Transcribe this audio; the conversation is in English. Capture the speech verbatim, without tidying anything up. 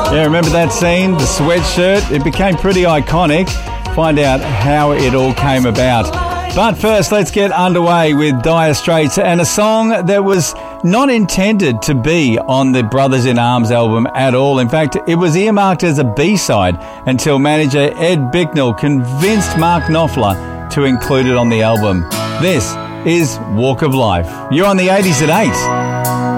Yeah, remember that scene? The sweatshirt? It became pretty iconic. Find out how it all came about. But first, let's get underway with Dire Straits and a song that was not intended to be on the Brothers in Arms album at all. In fact, it was earmarked as a B-side until manager Ed Bicknell convinced Mark Knopfler to include it on the album. This is Walk of Life. You're on the eighties at eight.